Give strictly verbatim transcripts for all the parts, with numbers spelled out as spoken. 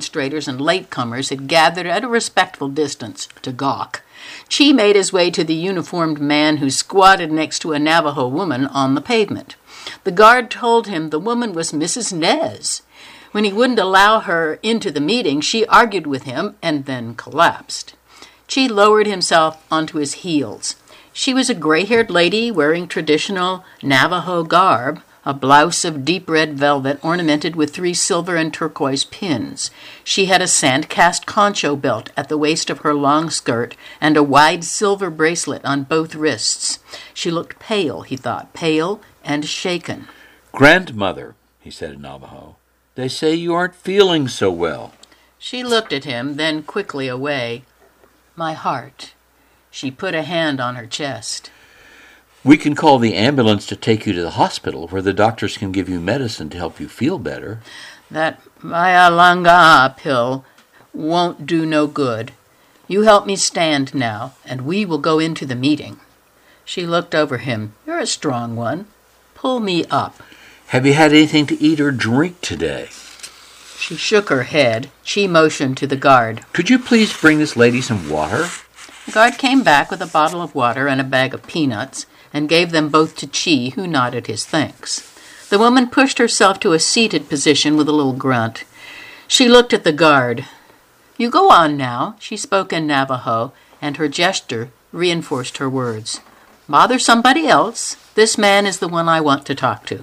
demonstrators and latecomers had gathered at a respectful distance to gawk. Chi made his way to the uniformed man who squatted next to a Navajo woman on the pavement. The guard told him the woman was Missus Nez. When he wouldn't allow her into the meeting, she argued with him and then collapsed. Chi lowered himself onto his heels. She was a gray-haired lady wearing traditional Navajo garb, a blouse of deep red velvet ornamented with three silver and turquoise pins. She had a sand-cast concho belt at the waist of her long skirt and a wide silver bracelet on both wrists. She looked pale, he thought, pale and shaken. "Grandmother," he said in Navajo, "they say you aren't feeling so well." She looked at him, then quickly away. "My heart." She put a hand on her chest. "We can call the ambulance to take you to the hospital where the doctors can give you medicine to help you feel better." "That Vayalanga pill won't do no good. You help me stand now, and we will go into the meeting." She looked over him. "You're a strong one. Pull me up." "Have you had anything to eat or drink today?" She shook her head. She motioned to the guard. "Could you please bring this lady some water?" The guard came back with a bottle of water and a bag of peanuts and gave them both to Chi, who nodded his thanks. The woman pushed herself to a seated position with a little grunt. She looked at the guard. "You go on now," she spoke in Navajo, and her gesture reinforced her words. "Bother somebody else. This man is the one I want to talk to."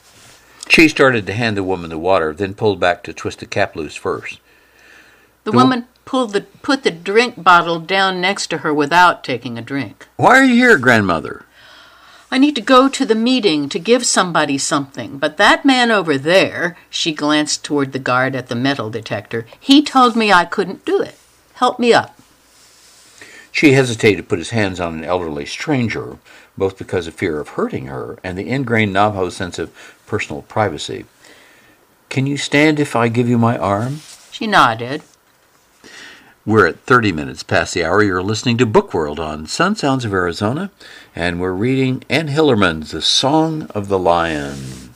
Chi started to hand the woman the water, then pulled back to twist the cap loose first. The, the woman pulled the, put the drink bottle down next to her without taking a drink. "Why are you here, grandmother?" "I need to go to the meeting to give somebody something, but that man over there," she glanced toward the guard at the metal detector, "he told me I couldn't do it. Help me up." She hesitated to put his hands on an elderly stranger, both because of fear of hurting her and the ingrained Navajo sense of personal privacy. "Can you stand if I give you my arm?" She nodded. We're at thirty minutes past the hour. You're listening to Book World on Sun Sounds of Arizona, and we're reading Ann Hillerman's The Song of the Lion.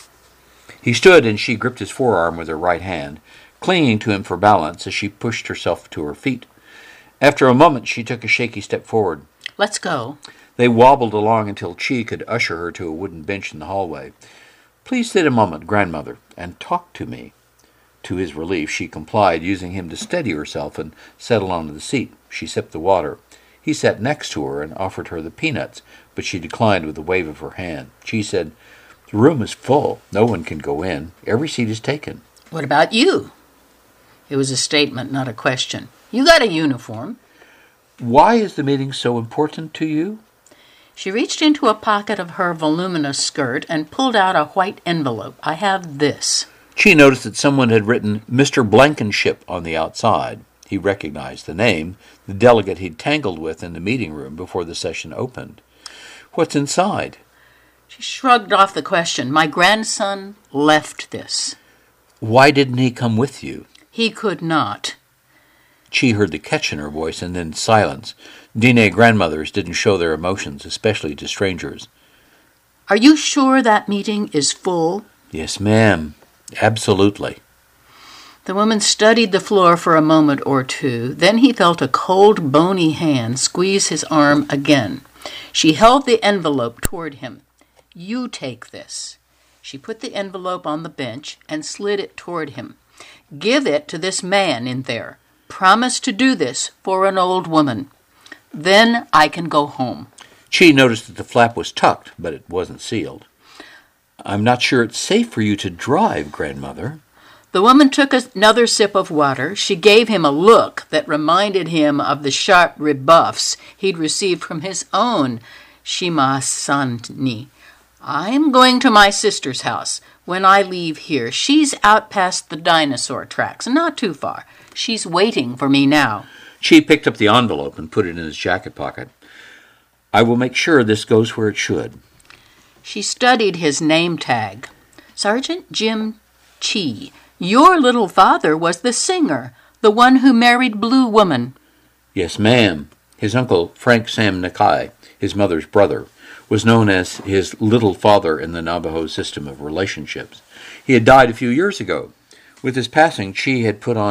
He stood and she gripped his forearm with her right hand, clinging to him for balance as she pushed herself to her feet. After a moment, she took a shaky step forward. "Let's go." They wobbled along until Chi could usher her to a wooden bench in the hallway. "Please sit a moment, grandmother, and talk to me." To his relief, she complied, using him to steady herself and settle onto the seat. She sipped the water. He sat next to her and offered her the peanuts, but she declined with a wave of her hand. She said, "The room is full. No one can go in. Every seat is taken." "What about you?" It was a statement, not a question. "You got a uniform." "Why is the meeting so important to you?" She reached into a pocket of her voluminous skirt and pulled out a white envelope. "I have this." Chi noticed that someone had written Mister Blankenship on the outside. He recognized the name, the delegate he'd tangled with in the meeting room before the session opened. "What's inside?" She shrugged off the question. "My grandson left this." "Why didn't he come with you?" "He could not." Chi heard the catch in her voice and then silence. Diné grandmothers didn't show their emotions, especially to strangers. "Are you sure that meeting is full?" "Yes, ma'am. Absolutely." The woman studied the floor for a moment or two. Then he felt a cold, bony hand squeeze his arm again. She held the envelope toward him. "You take this." She put the envelope on the bench and slid it toward him. "Give it to this man in there. Promise to do this for an old woman. Then I can go home." Chi noticed that the flap was tucked, but it wasn't sealed. "I'm not sure it's safe for you to drive, grandmother." The woman took another sip of water. She gave him a look that reminded him of the sharp rebuffs he'd received from his own Shimasani. "I'm going to my sister's house. When I leave here, she's out past the dinosaur tracks, not too far. She's waiting for me now." Chi picked up the envelope and put it in his jacket pocket. "I will make sure this goes where it should." She studied his name tag. "Sergeant Jim Chi. Your little father was the singer, the one who married Blue Woman." "Yes, ma'am. His uncle, Frank Sam Nakai, his mother's brother, was known as his little father in the Navajo system of relationships. He had died a few years ago. With his passing, Chi had put on